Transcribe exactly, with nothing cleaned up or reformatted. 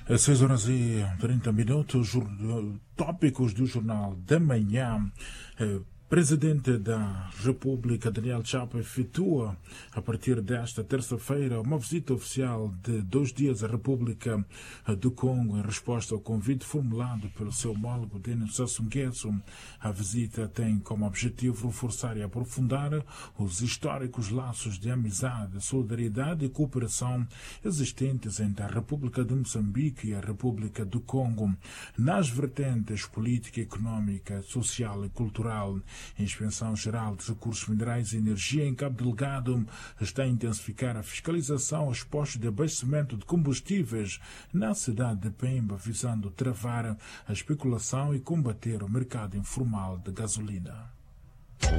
Às seis horas e trinta minutos, tópicos do Jornal da Manhã. Presidente da República, Daniel Chapo, efetua a partir desta terça-feira uma visita oficial de dois dias à República do Congo em resposta ao convite formulado pelo seu homólogo Denis Sassou Nguesso. A visita tem como objetivo reforçar e aprofundar os históricos laços de amizade, solidariedade e cooperação existentes entre a República de Moçambique e a República do Congo nas vertentes política, econômica, social e cultural. A Inspeção Geral de Recursos Minerais e Energia em Cabo Delgado está a intensificar a fiscalização aos postos de abastecimento de combustíveis na cidade de Pemba, visando travar a especulação e combater o mercado informal de gasolina.